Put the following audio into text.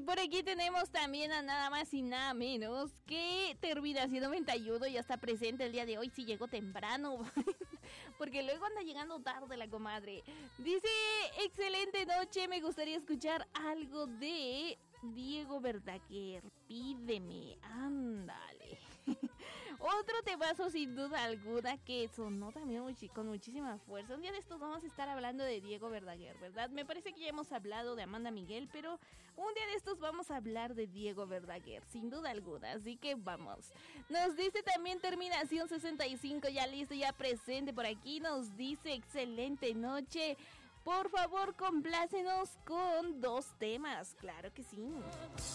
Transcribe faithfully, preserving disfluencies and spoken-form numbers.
Y por aquí tenemos también a nada más y nada menos que Terminación noventa y uno, ya está presente el día de hoy, si llegó temprano, porque luego anda llegando tarde la comadre. Dice, excelente noche, me gustaría escuchar algo de Diego Verdaguer, pídeme, ándale. Otro temazo sin duda alguna que sonó también muy, con muchísima fuerza. Un día de estos vamos a estar hablando de Diego Verdaguer, ¿verdad? Me parece que ya hemos hablado de Amanda Miguel, pero un día de estos vamos a hablar de Diego Verdaguer, sin duda alguna, así que vamos. Nos dice también Terminación sesenta y cinco, ya listo, ya presente por aquí, nos dice excelente noche. Por favor, complácenos con dos temas, claro que sí.